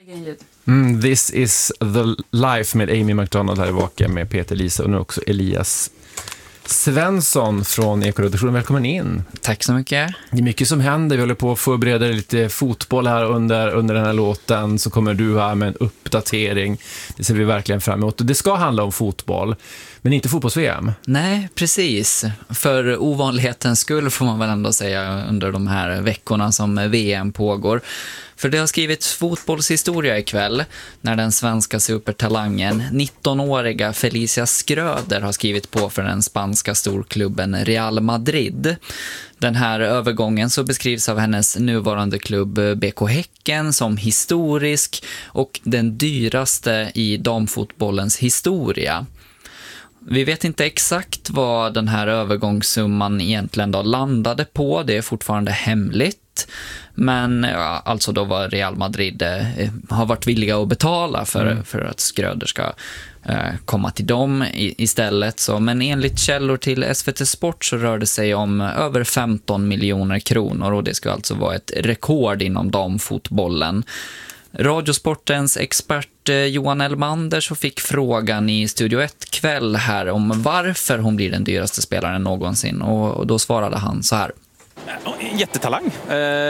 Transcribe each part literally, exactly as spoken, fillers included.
Mm, this is the life med Amy McDonald här i Vaka med Peter Lisa och nu också Elias Svensson från Ekoredaktionen. Välkommen in. Tack så mycket. Det är mycket som händer. Vi håller på att förbereda lite fotboll här under, under den här låten. Så kommer du här med en uppdatering. Det ser vi verkligen fram emot. Det ska handla om fotboll, men inte fotbolls-V M. Nej, precis. För ovanlighetens skull får man väl ändå säga under de här veckorna som V M pågår. För det har skrivits fotbollshistoria ikväll när den svenska supertalangen nittonåriga Felicia Schröder har skrivit på för den spanska storklubben Real Madrid. Den här övergången så beskrivs av hennes nuvarande klubb B K Häcken som historisk och den dyraste i damfotbollens historia. Vi vet inte exakt vad den här övergångssumman egentligen då landade på, det är fortfarande hemligt. Men ja, alltså då var Real Madrid eh, har varit villiga att betala för, mm. för att Schröder ska eh, komma till dem i, istället. Så, men enligt källor till S V T Sport så rör det sig om över femton miljoner kronor och det ska alltså vara ett rekord inom damfotbollen. Radiosportens expert eh, Johan Elmander så fick frågan i Studio ett kväll här om varför hon blir den dyraste spelaren någonsin och, och då svarade han så här. Jättetalang eh,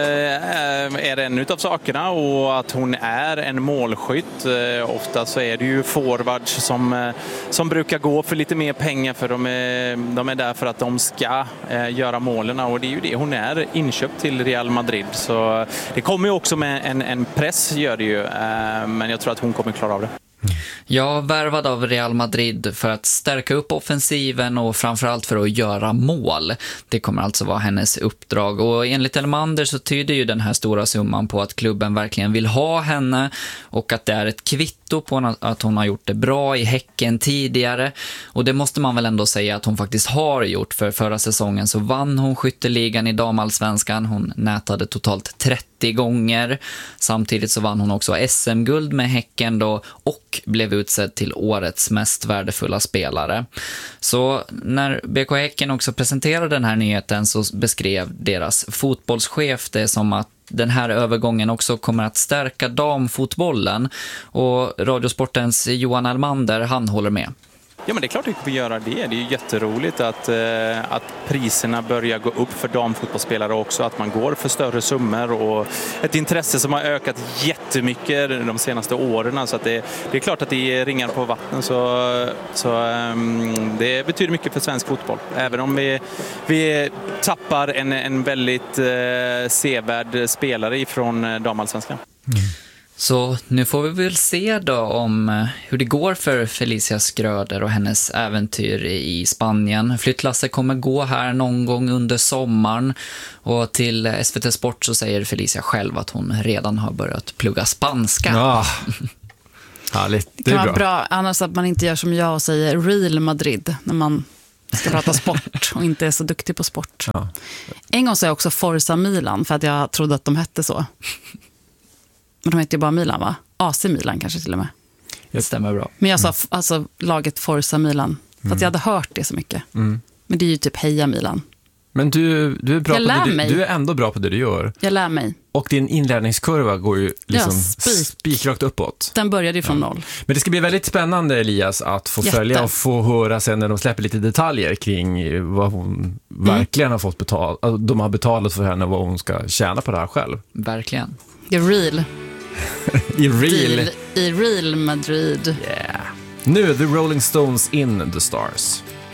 är en utav sakerna och att hon är en målskytt. Eh, ofta så är det ju forwards som, eh, som brukar gå för lite mer pengar för de är, de är där för att de ska eh, göra målen och det är ju det hon är inköpt till Real Madrid. Så det kommer ju också med en, en press gör det ju, eh, men jag tror att hon kommer klara av det. Jag värvad av Real Madrid för att stärka upp offensiven och framförallt för att göra mål. Det kommer alltså vara hennes uppdrag och enligt Elmander så tyder ju den här stora summan på att klubben verkligen vill ha henne och att det är ett kvitto på att hon har gjort det bra i Häcken tidigare och det måste man väl ändå säga att hon faktiskt har gjort för förra säsongen så vann hon skytteligan i damallsvenskan. Hon nätade totalt trettio gånger. Samtidigt så vann hon också S M-guld med Häcken då och blev utsedd till årets mest värdefulla spelare. Så när B K Häcken också presenterade den här nyheten så beskrev deras fotbollschef det som att den här övergången också kommer att stärka damfotbollen och Radiosportens Johan Elmander, han håller med. Ja, men det är klart att vi får göra det. Det är ju jätteroligt att, eh, att priserna börjar gå upp för damfotbollsspelare också. Att man går för större summor och ett intresse som har ökat jättemycket de senaste åren. Så att det, det är klart att det är ringar på vatten. Så, så eh, det betyder mycket för svensk fotboll. Även om vi, vi tappar en, en väldigt eh, sevärd spelare ifrån damallsvenskan. Mm. Så nu får vi väl se då om hur det går för Felicia Schröder och hennes äventyr i Spanien. Flyttlasset kommer gå här någon gång under sommaren och till S V T Sport så säger Felicia själv att hon redan har börjat plugga spanska. Ja. Härligt. Det kan vara bra, annars att man inte gör som jag och säger Real Madrid när man ska prata sport och inte är så duktig på sport. Ja. En gång sa jag också Forza Milan för att jag trodde att de hette så. Men de heter ju bara Milan, va? A C Milan kanske till och med. Det stämmer bra. Men jag sa mm. alltså laget Forza Milan. För mm. att jag hade hört det så mycket. Mm. Men det är ju typ Heja Milan. Men du, du, är bra jag på lär det, mig. du är ändå bra på det du gör. Jag lär mig. Och din inlärningskurva går ju liksom ja, spik. spikrakt uppåt. Den började ju från ja. noll. Men det ska bli väldigt spännande, Elias, att få Jätte. följa och få höra sen när de släpper lite detaljer kring vad hon mm. verkligen har fått betalt. Alltså, de har betalat för henne och vad hon ska tjäna på det här själv. Verkligen. Det är real. I real. Deal, I Real Madrid. Yeah. Nu, The Rolling Stones in the Stars.